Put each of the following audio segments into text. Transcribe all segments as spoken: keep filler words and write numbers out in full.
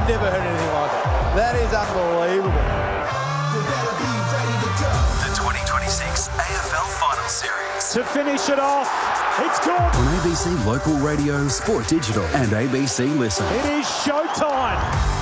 never heard anything like it. That is unbelievable. The twenty twenty-six A F L Final Series. To finish it off, it's good. On A B C Local Radio, Sport Digital and A B C Listen. It is showtime.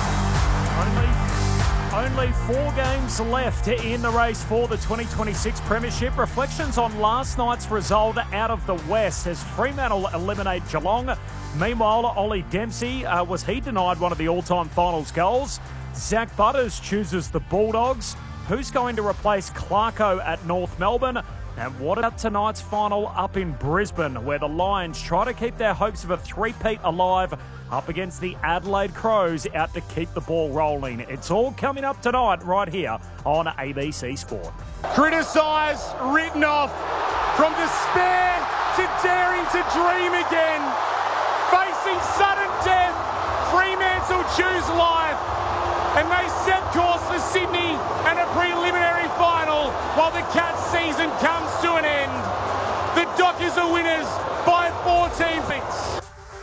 Only, only four games left in the race for the twenty twenty-six Premiership. Reflections on last night's result out of the West as Fremantle eliminate Geelong. Meanwhile, Ollie Dempsey, uh, was he denied one of the all-time finals goals? Zach Butters chooses the Bulldogs. Who's going to replace Clarko at North Melbourne? And what about tonight's final up in Brisbane, where the Lions try to keep their hopes of a three-peat alive up against the Adelaide Crows out to keep the ball rolling? It's all coming up tonight right here on A B C Sport. Criticised, written off, from despair to daring to dream again. Facing sudden death, Fremantle choose life. And they set course for Sydney and a preliminary final while the Cats season comes to an end. The Dockers are winners by fourteen points.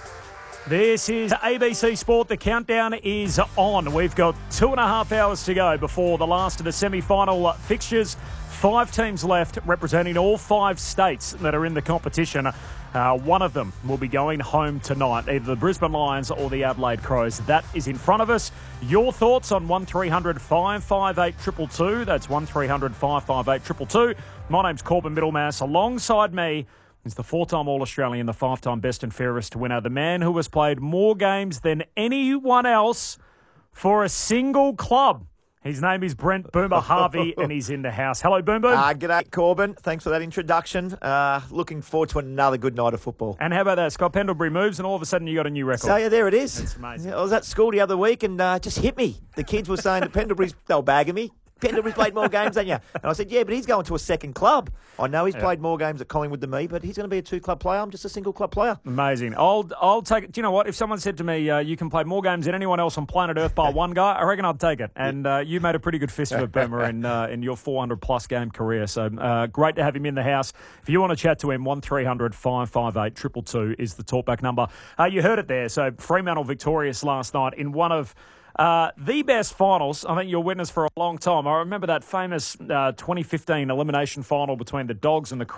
This is A B C Sport. The countdown is on. We've got two and a half hours to go before the last of the semi-final fixtures. Five teams left representing all five states that are in the competition. Uh, one of them will be going home tonight, either the Brisbane Lions or the Adelaide Crows. That is in front of us. Your thoughts on one three hundred five five eight two two two. That's one three hundred five five eight two two two. My name's Corbin Middlemass. Alongside me is the four-time All-Australian, the five-time best and fairest winner, the man who has played more games than anyone else for a single club. His name is Brent Boomer Harvey, and he's in the house. Hello, Boom Boom. Uh, g'day, Corbin. Thanks for that introduction. Uh, looking forward to another good night of football. And how about that? Scott Pendlebury moves, and all of a sudden you got a new record. So, yeah, there it is. That's amazing. I was at school the other week, and uh, just hit me. The kids were saying that Pendlebury's, they were bagging me. Pendlebury's played more games than you. And I said, yeah, but he's going to a second club. I know he's yeah. played more games at Collingwood than me, but he's going to be a two-club player. I'm just a single-club player. Amazing. I'll I'll take it. Do you know what? If someone said to me, uh, you can play more games than anyone else on planet Earth by one guy, I reckon I'd take it. And uh, you made a pretty good fist of it, Boomer, in, uh, in your four hundred plus game career. So uh, great to have him in the house. If you want to chat to him, one three hundred five five eight two two two is the talkback number. Uh, you heard it there. So Fremantle victorious last night in one of Uh, the best finals. I think you're witness for a long time. I remember that famous uh, twenty fifteen elimination final between the Dogs and the